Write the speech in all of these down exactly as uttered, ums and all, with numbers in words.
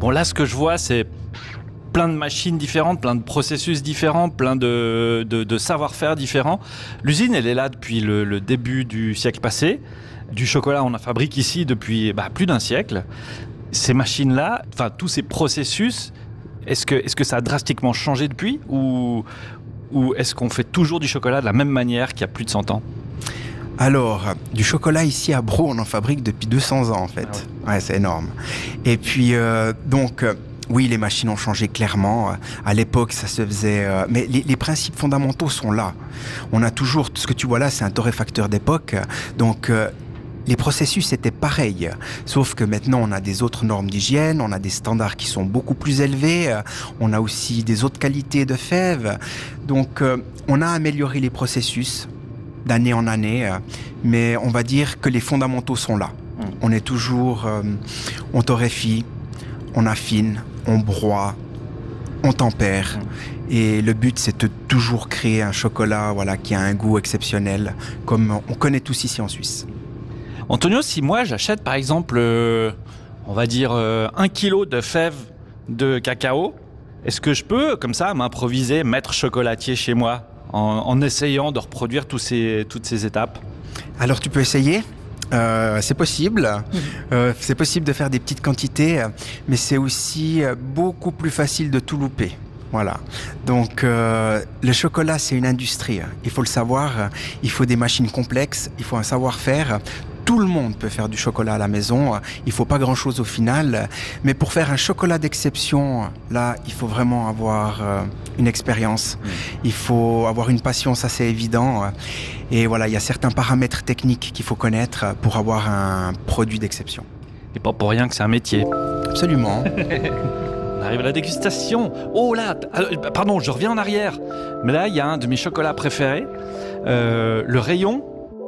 Bon, là, ce que je vois, c'est plein de machines différentes, plein de processus différents, plein de, de, de savoir-faire différents. L'usine, elle est là depuis le, le début du siècle passé. Du chocolat, on en fabrique ici depuis bah, plus d'un siècle. Ces machines-là, enfin tous ces processus, est-ce que, est-ce que ça a drastiquement changé depuis ou, ou est-ce qu'on fait toujours du chocolat de la même manière qu'il y a plus de cent ans ? Alors, du chocolat ici à Braux, on en fabrique depuis deux cents ans en fait. Ah ouais. Ouais, c'est énorme. Et puis, euh, donc... Oui, les machines ont changé clairement. À l'époque, ça se faisait... Euh, mais les, les principes fondamentaux sont là. On a toujours... Ce que tu vois là, c'est un torréfacteur d'époque. Donc, euh, les processus étaient pareils. Sauf que maintenant, on a des autres normes d'hygiène, on a des standards qui sont beaucoup plus élevés, on a aussi des autres qualités de fèves. Donc, euh, on a amélioré les processus d'année en année. Euh, mais on va dire que les fondamentaux sont là. Mmh. On est toujours... Euh, on torréfie, on affine, on broie, on tempère. Mmh. Et le but, c'est de toujours créer un chocolat voilà, qui a un goût exceptionnel, comme on connaît tous ici en Suisse. Antonio, si moi, j'achète par exemple, euh, on va dire, euh, un kilo de fèves de cacao, est-ce que je peux, comme ça, m'improviser maître chocolatier chez moi, en, en essayant de reproduire tous ces, toutes ces étapes ? Alors, tu peux essayer. Euh, c'est possible, euh, c'est possible de faire des petites quantités, mais c'est aussi beaucoup plus facile de tout louper. Voilà. Donc, euh, le chocolat, c'est une industrie. Il faut le savoir. Il faut des machines complexes. Il faut un savoir-faire. Tout le monde peut faire du chocolat à la maison. Il faut pas grand-chose au final. Mais pour faire un chocolat d'exception, là, il faut vraiment avoir euh, une expérience. Mmh. Il faut avoir une passion, ça c'est évident. Et voilà, il y a certains paramètres techniques qu'il faut connaître pour avoir un produit d'exception. Et pas pour rien que c'est un métier. Absolument. On arrive à la dégustation. Oh là, pardon, je reviens en arrière. Mais là, il y a un de mes chocolats préférés. Euh, le rayon.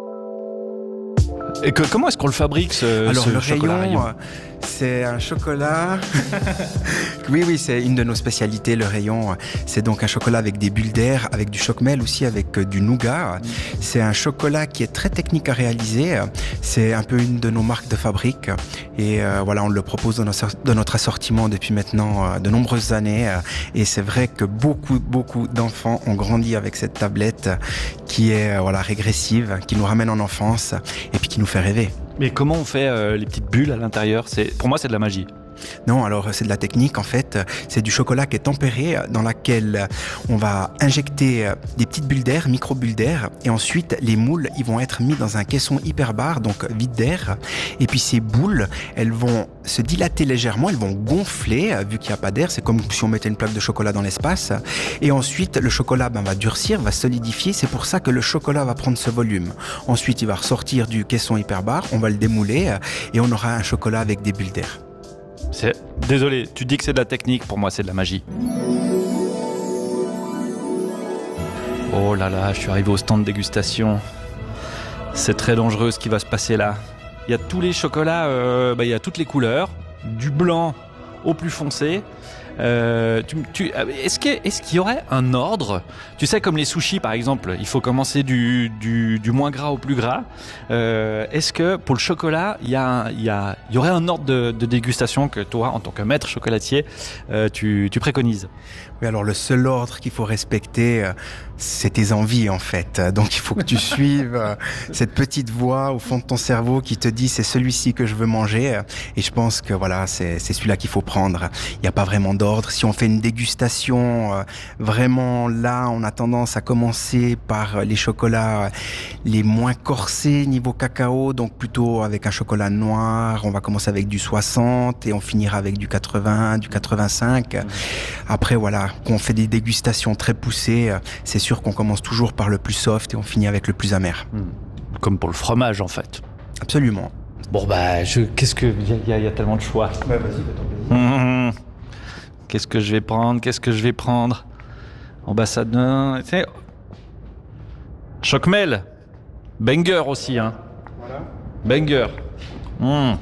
Et que, comment est-ce qu'on le fabrique, ce, Alors, ce le chocolat rayon, rayon ? C'est un chocolat... oui, oui, c'est une de nos spécialités, le rayon. C'est donc un chocolat avec des bulles d'air, avec du chocmel aussi, avec du nougat. Mmh. C'est un chocolat qui est très technique à réaliser. C'est un peu une de nos marques de fabrique. Et euh, voilà, on le propose dans notre, dans notre assortiment depuis maintenant euh, de nombreuses années. Et c'est vrai que beaucoup, beaucoup d'enfants ont grandi avec cette tablette qui est euh, voilà, régressive, qui nous ramène en enfance et puis qui nous fait rêver. Mais comment on fait euh, les petites bulles à l'intérieur ? C'est, pour moi, c'est de la magie. Non, alors c'est de la technique en fait. C'est du chocolat qui est tempéré, dans laquelle on va injecter des petites bulles d'air, micro-bulles d'air, et ensuite les moules, ils vont être mis dans un caisson hyperbare, donc vide d'air. Et puis ces boules, elles vont se dilater légèrement, elles vont gonfler, vu qu'il n'y a pas d'air. C'est comme si on mettait une plaque de chocolat dans l'espace. Et ensuite, le chocolat ben, va durcir, va solidifier. C'est pour ça que le chocolat va prendre ce volume. Ensuite, il va ressortir du caisson hyperbare, on va le démouler, et on aura un chocolat avec des bulles d'air. C'est... Désolé, tu dis que c'est de la technique, pour moi c'est de la magie. Oh là là, je suis arrivé au stand de dégustation. C'est très dangereux ce qui va se passer là. Il y a tous les chocolats, euh, bah, il y a toutes les couleurs, du blanc au plus foncé. Euh, tu, tu, est-ce, que, est-ce qu'il y aurait un ordre ? Tu sais, comme les sushis par exemple, il faut commencer du, du, du moins gras au plus gras. Euh, est-ce que pour le chocolat, il y, a, il y, a, il y aurait un ordre de, de dégustation que toi, en tant que maître chocolatier, euh, tu, tu préconises ? Oui, alors le seul ordre qu'il faut respecter, c'est tes envies en fait. Donc il faut que tu suives cette petite voix au fond de ton cerveau qui te dit c'est celui-ci que je veux manger. Et je pense que voilà, c'est, c'est celui-là qu'il faut prendre. Il n'y a pas vraiment d'ordre. Si on fait une dégustation, vraiment là, on a tendance à commencer par les chocolats les moins corsés niveau cacao, donc plutôt avec un chocolat noir. On va commencer avec du soixante et on finira avec du quatre-vingts, du quatre-vingt-cinq. Après voilà, quand on fait des dégustations très poussées, c'est sûr qu'on commence toujours par le plus soft et on finit avec le plus amer. Comme pour le fromage en fait. Absolument. Bon bah, je, qu'est-ce que il y, y, y a tellement de choix. Ouais, vas-y, fais ton plaisir. Mmh. Qu'est-ce que je vais prendre Qu'est-ce que je vais prendre Ambassadeur, tu sais, Chocmel, banger aussi, hein. Voilà. Banger. Mmh.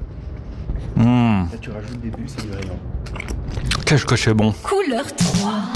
Mmh. Là, tu rajoutes des bulles, c'est du rayon. Qu'est-ce que c'est bon. Couleur trois.